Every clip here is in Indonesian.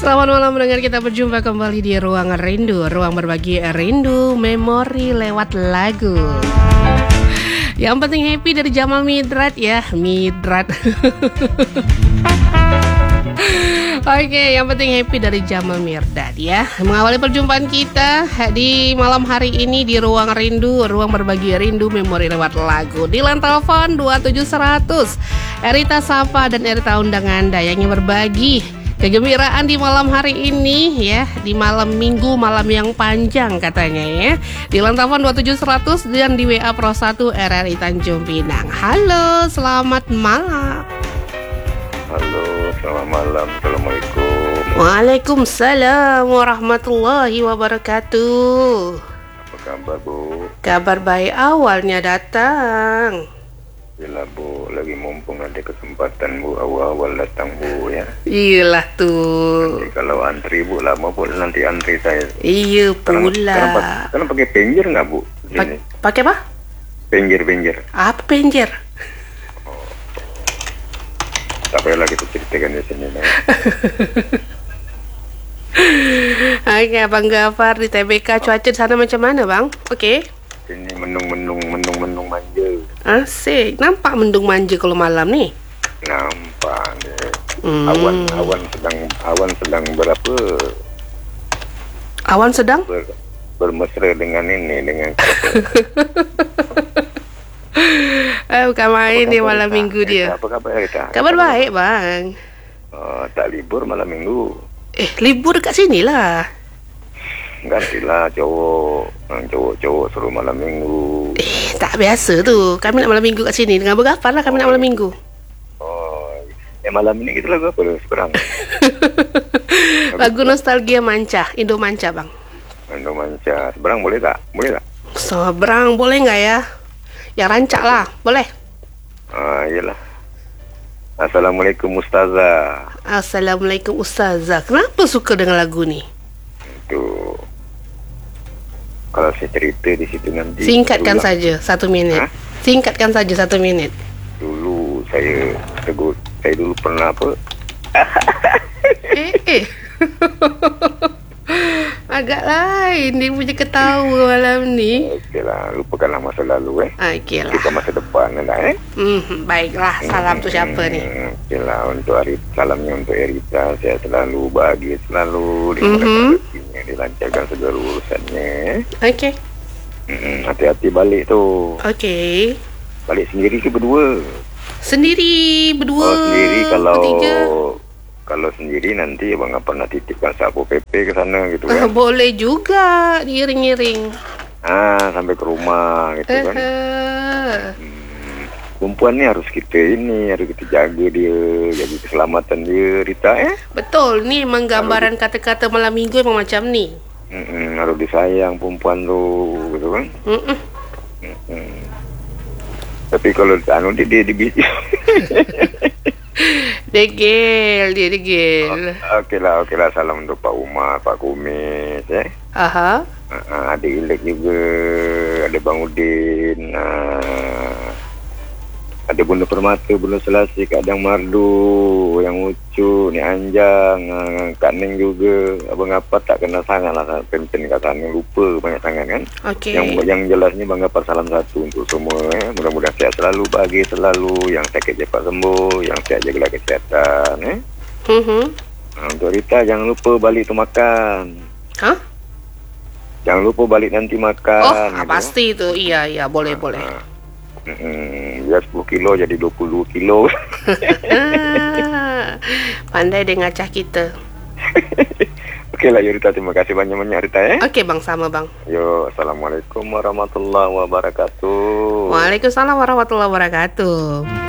Selamat malam mendengar, kita berjumpa kembali di Ruang Rindu, ruang berbagi rindu, memori lewat lagu. Yang penting happy dari Jamal Mirdad ya, Mirdad. Oke, yang penting happy dari Jamal Mirdad ya. Mengawali perjumpaan kita di malam hari ini di Ruang Rindu, ruang berbagi rindu, memori lewat lagu. Di line telepon 27100 Erita Sapa dan Erita undang Anda yang ingin berbagi kegembiraan di malam hari ini ya, di malam minggu, malam yang panjang katanya ya. Di line telepon 27100 dan di WA Pro 1 RRI Tanjung Pinang. Halo, selamat malam. Halo, selamat malam. Assalamualaikum. Waalaikumsalam warahmatullahi wabarakatuh. Apa kabar, Bu? Kabar baik, awalnya datang. Bila Bu, lagi mumpung ada kesempatan Bu, awal-awal datang Bu ya. Iyalah tuh. Nanti kalau antri Bu, lama Bu nanti antri saya. Iya pula. Karena pakai penjer nggak Bu? Pakai apa? Penjer. Apa penjer? Tak payahlah kita ceritakan di sini. Oke, Bang Gafar di TBK, cuaca di sana macam mana Bang? Oke. Ini mendung manja. Asik, nampak mendung manja kalau malam nih. Nampak deh. Awan sedang berapa? Awan sedang? Bermesra dengan Bukan main di malam minggu dia. Apa kabar Rita? Kabar baik Bang. Tak libur malam minggu. Libur dekat sini lah. Gantilah cowok suruh malam minggu. Tak biasa tu. Kami nak malam minggu kat sini. Dengan bergafar lah kami nak malam minggu. Malam ini kita lagu apa sekarang? Lagu nostalgia manca, Indo Manca Bang. Indo Manca. Seberang boleh tak? Seberang boleh nggak ya? Yang rancak lah, boleh? Iyalah. Assalamualaikum Ustazah. Assalamualaikum Ustazah. Kenapa suka dengan lagu ni? Itu kalau saya cerita di situ nanti. Singkatkan saja 1 minit. Singkatkan saja 1 minit. Dulu saya dulu pernah apa? Agak lain dia punya ketawa malam ni. Okeylah, lupakanlah masa lalu Okeylah. Kita masa depan lah baiklah, salam tu siapa ni? Okeylah, salamnya untuk Erita. Saya selalu bahagia, selalu dilancarkan segala urusannya. Okey. Hati-hati balik tu. Okey. Balik sendiri ke berdua? Sendiri, berdua. Sendiri. Bertiga. Kalau sendiri nanti abang apa nak titipkan sapu PP ke sana gitu kan? Boleh juga, diiring-iring. Sampai ke rumah gitu kan. Perempuan ni harus kita jaga dia, jaga keselamatan dia, Rita Betul, ni memang gambaran kata-kata malam minggu memang macam ni. Harus disayang perempuan tu gitu kan. Tapi kalau dia dibisi. Degil. Okeylah, salam untuk Pak Umar, Pak Kumis adik Ilek juga, ada Bang Udin, ada Bunda Permata, Bunda Selasih, Kak Dang Mardu, yang Ucu, Ni Anjang, Kak Neng juga. Abang apa tak kenal sangat lah pen kat sana, lupa banyak sangat kan. Yang jelasnya Bang Gafar salam satu untuk semua mudah-mudahan sihat selalu, bahagia selalu, yang sakit cepat sembuh, yang sihat jagalah kesihatan Untuk Rita, jangan lupa balik tu makan. Jangan lupa balik nanti makan. Pasti tu. Iya, boleh. Dia 10 kilo jadi 20 kilo. Pandai dia ngacah kita. Okeylah Rita, terima kasih banyak-banyak Rita Okey Bang, sama Bang. Yo, Assalamualaikum warahmatullahi wabarakatuh. Waalaikumsalam warahmatullahi wabarakatuh.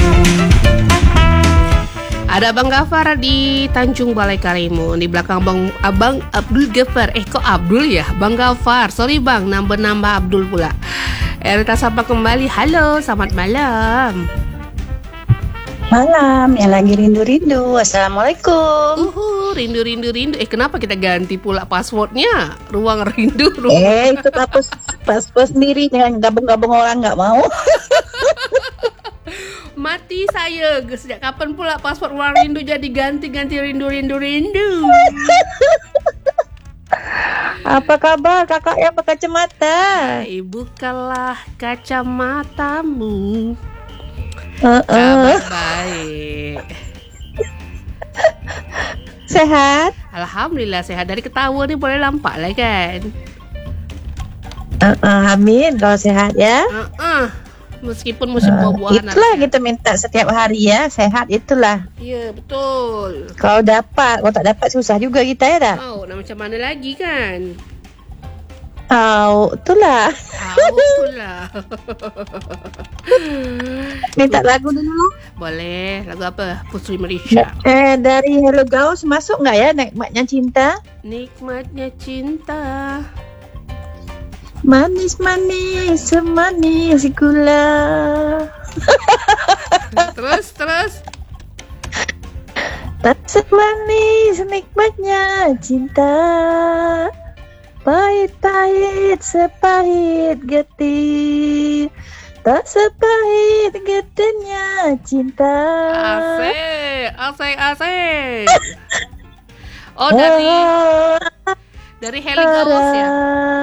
Ada Bang Gafar di Tanjung Balai Karimun. Di belakang Abang Abdul Gafar. Kok Abdul ya? Bang Gafar. Sorry Bang, nambah Abdul pula. Erita Sapa kembali. Halo, selamat malam. Malam, yang lagi rindu-rindu. Assalamualaikum. Rindu. Kenapa kita ganti pula passwordnya? Ruang rindu. Itu pas sendiri, jangan gabung-gabung orang nggak mau. Mati saya. Sejak kapan pula paspor Ruang Rindu jadi ganti-ganti rindu. Apa kabar kakak yang berkacamata? Bukalah kacamatamu. Kabar baik. Sehat? Alhamdulillah sehat. Dari ketawa ni boleh nampak lah kan. Amin kalau sehat ya. Meskipun musim buah-buahan. Itulah kita minta setiap hari ya. Sehat itulah. Ya betul. Kalau dapat, kalau tak dapat susah juga kita ya dah. Nak macam mana lagi kan? Itulah. Itulah. Minta lagu dulu. Boleh. Lagu apa? Putri Malaysia. Dari Hello Ghost masuk nggak ya Nikmatnya Cinta? Nikmatnya cinta. Manis-manis semanis gula. Terus. Tak semanis nikmatnya cinta. Pahit-pahit sepahit getih. Tak sepahit getihnya cinta. Asik. Oh dari Hello Ghost ya.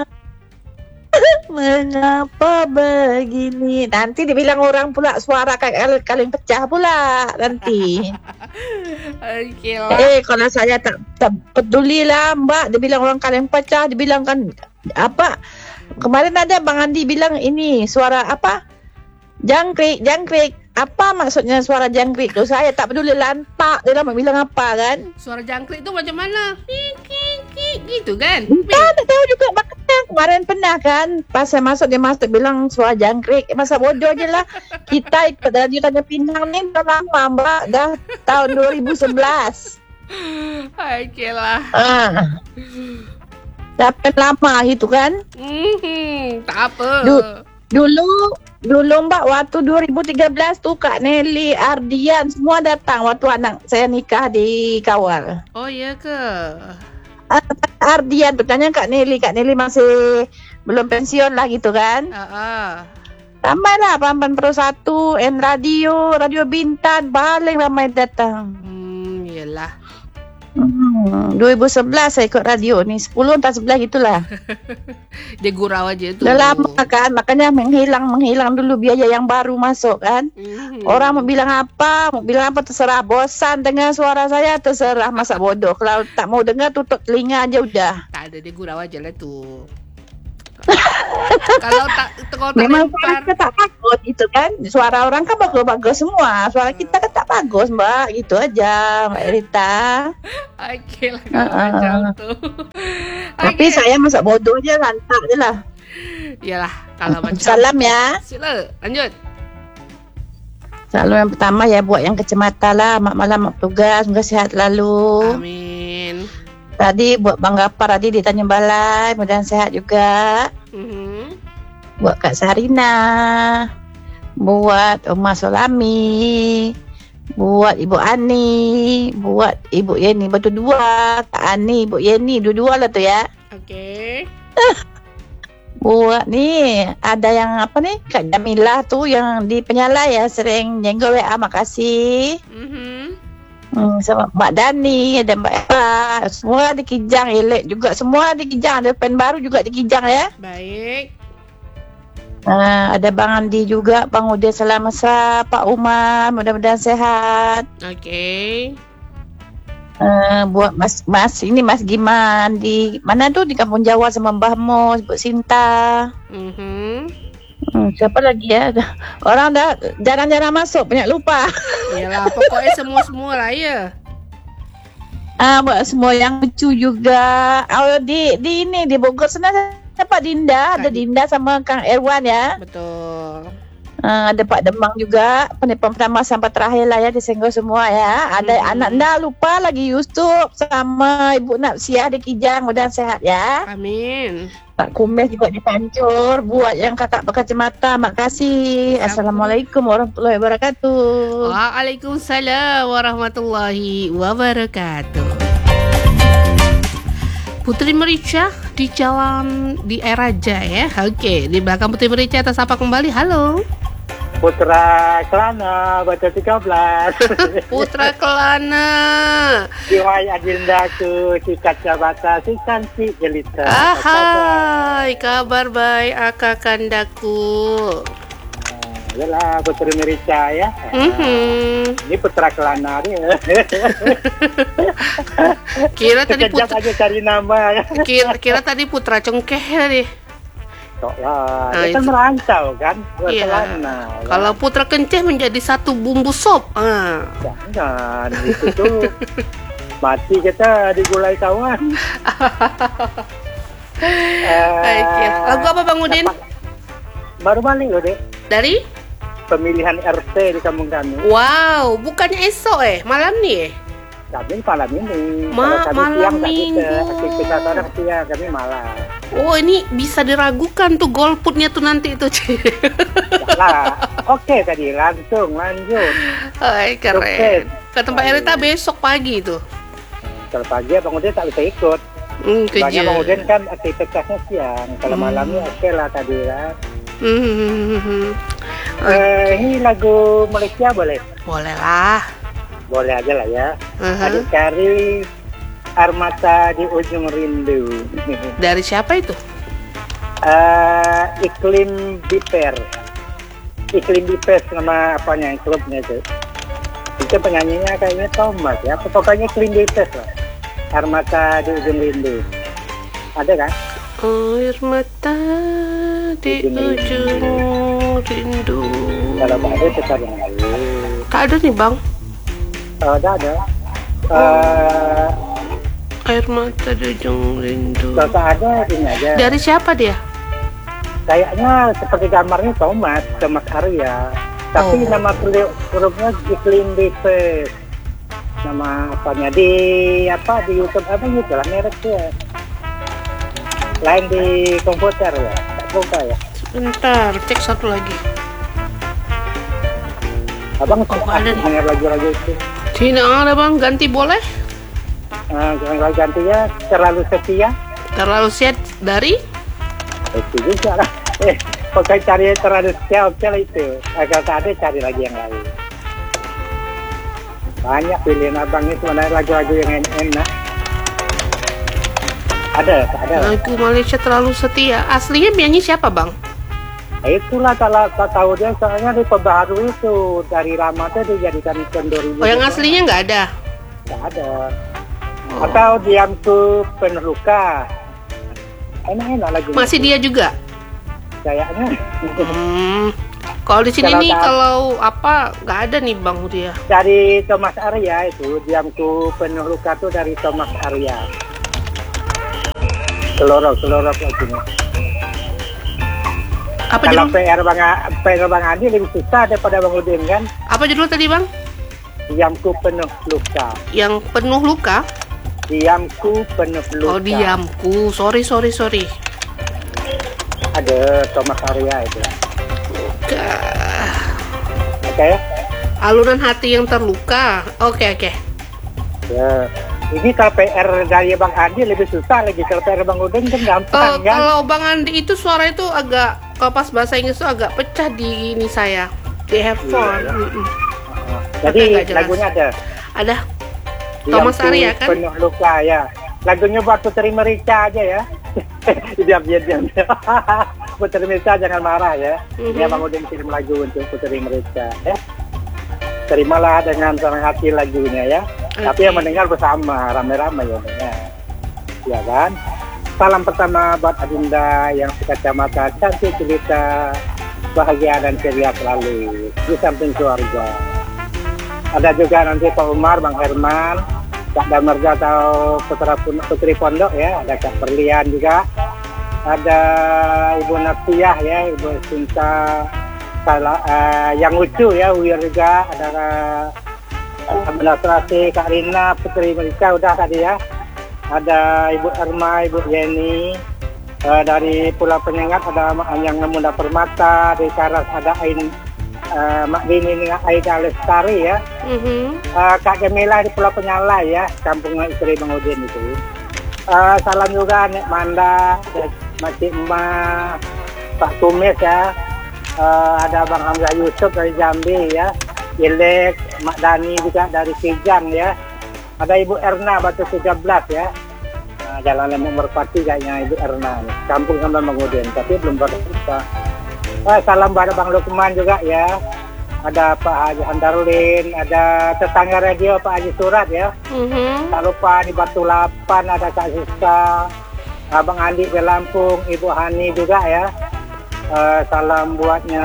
Mengapa begini? Nanti dibilang orang pula suara kaleng pecah pula nanti. Okay lah. Kalau saya tak peduli lah mbak. Dibilang orang kaleng pecah. Dibilang kan apa? Kemarin ada Bang Andi bilang ini suara apa? Jangkrik. Apa maksudnya suara jangkrik tu? Saya tak peduli lantak. Dia nak bilang apa kan? Suara jangkrik tu macam mana? Kik gitu kan? Tak tahu juga. Makanya kemarin pernah kan. Pas saya masuk, dia masuk bilang suara jangkrik. Masa bodoh je lah. Kita ikut Radio Tanjung Pinang ni dah lama mbak. Dah tahun 2011. Okay lah. Dapat lama gitu kan? Tak apa. Dulu mbak waktu 2013 tu Kak Nelly, Ardian semua datang waktu anak saya nikah di Kawal. Oh iya ke? Ardian bertanya Kak Nelly masih belum pensiun lah gitu kan. Ramai lah Pramban Pro 1, Radio Bintan, paling ramai datang. Yelah. 2011 saya ikut radio ni 10 entah 11 gitulah. Dia gurau aja tu. Dah lama kan, makanya menghilang dulu biaya yang baru masuk kan. Orang mau bilang apa terserah. Bosan dengar suara saya terserah, masa bodoh. Kalau tak mau dengar tutup telinga aja udah. Tak ada, dia gurau aja lah tu. Kalau tak memang lempar, suara kita tak bagus gitu kan. Suara orang kan bagus semua. Suara kita kan tak bagus mbak. Gitu aja Mbak Rita. Okey lah macam tu. Tapi saya masa bodoh je, lantak je lah. Yalah kalau macam salam ya. Sila lanjut. Selalu yang pertama ya buat yang kacamata lah. Mak malam mak tugas. Semoga sihat selalu. Amin. Tadi buat Bang Gapar tadi di Tanjung Balai, mudah-mudahan sehat juga. Buat Kak Sarina, buat Umar Solami, buat Ibu Ani, buat Ibu Yeni berdua, Kak Ani, Ibu Yeni dua-dua lah tu ya. Okey. Buat ni ada yang apa ni Kak Jamilah tu yang di Penyalai ya, sering jenggol WA, makasih. Sama Mbak Dani, ada Mbak Eva, semua di Kijang, elek juga semua di Kijang, ada pen baru juga di Kijang ya. Baik. Ada Bang Andi juga, Bang Udin Salam Mesra, Pak Umar, mudah-mudahan sehat. Okey. Buat Mas ini Mas Giman di mana tu di Kampung Jawa sama Mbah Mos, Bu Sinta. Siapa lagi ya? Orang dah jarang-jarang masuk, banyak lupa. Yalah, pokoknya semua lah ya. Buat semua yang lucu juga. Di ini di Bogor sana dapat Dinda, ada Dinda sama Kang Erwan ya. Betul. Ada Pak Demang juga, penipuan pertama sampai terakhir lah ya, disenggol semua ya. Ada anak Nda lupa lagi Yusuf sama Ibu Napsiah di Kijang, mudah sehat ya. Amin. Pak Kumes juga di Pancur, buat yang kakak berkacamata, makasih. Assalamualaikum warahmatullahi wabarakatuh. Waalaikumsalam warahmatullahi wabarakatuh. Putri Merica di jalan di Raja ya. Okey, di belakang Putri Merica atas apa kembali. Halo. Putra Kelana, baca 13. Putra Kelana. Diwai adindaku, si kacamata, si cantik jelita. Hai, kabar baik akak kandaku. Yalah, Putri Merica ya. Ini Putra Kelana dia. Kira tadi Sekejap aja cari nama. Kira tadi Putra Cengkeh tadi. Tok lah, Nah, dia kan itu. merantau kan, buat Iya. Kelana. Kalau Putra Kenceh menjadi satu bumbu sop. Jangan, itu tuh mati kita digulai kawan. Lagu apa Bang Udin? Baru balik loh dek, Dari? pemilihan RT di kampung kami. Wow, bukannya esok malam nih Kami malam ini. Ma- Kalau kami malam siang tak minggu. bisa. Aktivitas orang siang, kami malam. Oh, ini bisa diragukan tuh golputnya tuh nanti itu. Lah, oke tadi langsung lanjut. Hai, keren. Sukses. Ke tempat Erita besok pagi tuh. Kalau pagi Bang Udin tak bisa ikut. Soalnya Kerja. Bang Udin kan aktivitasnya siang. Kalau malamnya oke lah tadi lah. Ini lagu Malaysia boleh? Boleh lah. Boleh aja lah ya. Adik cari Armata di Ujung Rindu. Dari siapa itu? Iklim Biper. Iklim Bipes nama apanya, klubnya itu. Itu penyanyinya kayaknya Thomas ya. Pokoknya Iklim Bipes lah. Armata di Ujung Rindu. Ada kan? Air mata di ujung rindu. Kalau tak ada kita dengar. Tak ada nih Bang. Ada. Air mata di ujung rindu. Kalau tak ada ini aja. Dari siapa dia? Kayaknya seperti gambarnya Thomas Arya. Tapi nama grupnya Iklim Bipes. Nama apanya di YouTube apa gitu lah mereknya. Lain di komputer ya, tak buka ya. Sebentar, cek satu lagi. Abang Kok suka ada nih? dengar lagu-lagu itu. Tidak ada Bang, ganti boleh? Kalau gantinya terlalu setia, Terlalu set dari? itu juga lah. Pokoknya cari terlalu setia, oke lah itu. Kalau tak ada cari lagi yang lain. Banyak pilihan abang ini sebenarnya lagu-lagu yang enak. Ada. Lagu Malaysia terlalu setia. Aslinya penyanyi siapa Bang? Itulah tak tahu dia soalnya di pembaharu itu dari lama tuh dijadikan tahun 2000. Oh, yang aslinya nggak ada? Nggak ada. Atau Diamku Penuh Luka. Enak lagu. Masih dia juga? Kayaknya. Kalau di sini Kalau nih tak- kalau apa nggak ada nih Bang dia. Dari Thomas Arya itu Diamku Penuh Luka tuh dari Thomas Arya. Selorok lagunya. Apa Kalau judul? PR Bang Adi lebih susah daripada Bang Udin kan. Apa judul tadi Bang? Diamku Penuh Luka. Yang penuh luka? Diamku Penuh Luka. Oh, diamku. Sorry. Ada Thomas Arya itu. Ka- Oke. Alunan hati yang terluka. Oke. Ya. Ini kalau PR dari Bang Adi lebih susah lagi. Kalau PR Bang Udin kan gampang kan. Kalau Bang Andi itu suara itu agak, kalau pas bahasa Inggris itu agak pecah di ini saya, di headphone. Iya, ya. Tapi Jadi nggak jelas. lagunya ada. Ada Thomas Diamku Arya kan? Penuh Luka ya. Lagunya buat Putri Merica aja ya. Diam. Putri Merica jangan marah ya. Ya Bang Udin kirim lagu untuk Putri Merica ya. Terimalah dengan senang hati lagunya ya. Tapi yang mendengar bersama rame-rame ya. Ya kan. Salam pertama buat Adinda yang sekacamata cantik cerita bahagia dan ceria selalu di samping keluarga. Ada juga nanti Pak Umar, Bang Herman, Kak Damerga atau Putri Pondok ya. Ada Kak Perlian juga. Ada Ibu Nafiah ya, Ibu Sinta yang lucu ya, Wirga. Ada administrasi Kak Rina, Putri Melika udah tadi ya. Ada Ibu Erma, Ibu Yeni. Dari Pulau Penyengat ada yang Muda Permata. Dari Karas ada Ain Mak Dini dengan Aida Lestari ya. Kak Jamila di Pulau Penyala ya, kampung istri Bang Udin itu. Salam juga Nek Manda, Makcik Emak, Pak Tumis ya. ada Bang Hamzah Yusuf dari Jambi ya, Ilek, Mak Dani juga dari Kijang ya, ada Ibu Erna Batu 13 ya, Jalan Lembong Merpati kayaknya Ibu Erna, Kampung Sambal Mangudin, tapi belum berapa. Salam buat Bang Lukman juga ya, ada Pak Haji Handarulin, ada tetangga radio Pak Haji Surat ya, tak lupa di Batu 8 ada Kak Siska, Abang Andi di Lampung, Ibu Hani juga ya. Salam buatnya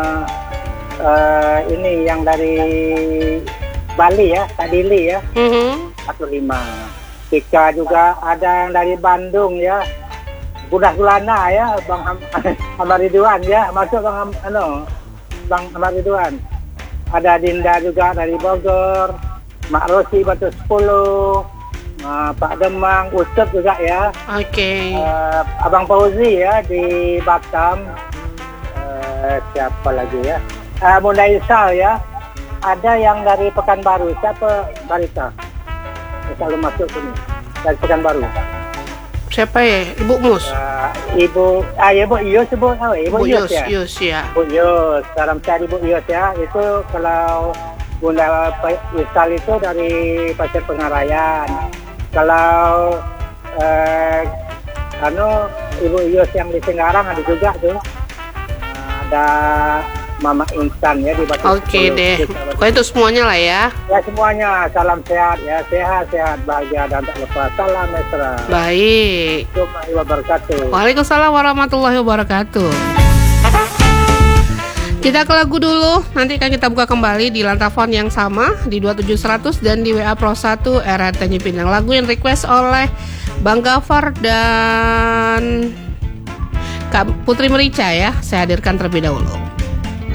ini yang dari Bali ya, Kak Dili ya, 15. Tika juga ada yang dari Bandung ya, Budak Gulana ya, Bang Ahmad Ridwan ya, masuk Bang Ahmad Ridwan. Ada Dinda juga dari Bogor, Mak Rosi Batu 10, Pak Demang, Ustadz juga ya. Oke. Abang Fauzi ya di Batam. Siapa lagi ya? Bunda Isal ya. Ada yang dari Pekanbaru. Siapa Barita? Selalu masuk sini dari Pekanbaru. Siapa ya? Ibu Mus. Ibu Yus, Ibu Yus ya. Yus ya. Ibu Yus. Salam sehat Ibu Yus ya. Itu kalau Bunda Isal itu dari Pasir Pengarayan. Kalau Ibu Yus yang di Senggarang ada juga tuh. Ada Mama Intan ya di Batu. Oke deh. Pokoknya itu semuanya lah ya. Ya semuanya, salam sehat ya, sehat bahagia dan tak lupa salam mesra. Baik. Assalamualaikum warahmatullahi wabarakatuh. Waalaikumsalam warahmatullahi wabarakatuh. Kita ke lagu dulu, nanti akan kita buka kembali di Lantafon yang sama di 27100 dan di WA Pro 1 era Tanjung Pinang. Lagu yang request oleh Bang Gafar dan Kak Putri Merica ya, saya hadirkan terlebih dahulu.